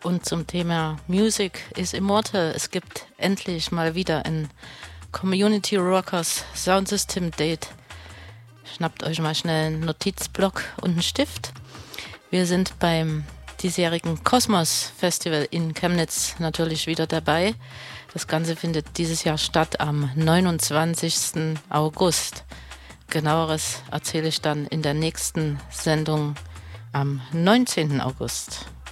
Und zum Thema Music is Immortal. Es gibt endlich mal wieder ein Community Rockers Sound System Date. Schnappt euch mal schnell einen Notizblock und einen Stift. Wir sind beim diesjährigen Kosmos Festival in Chemnitz natürlich wieder dabei. Das Ganze findet dieses Jahr statt am 29. August. Genaueres erzähle ich dann in der nächsten Sendung am 19. August.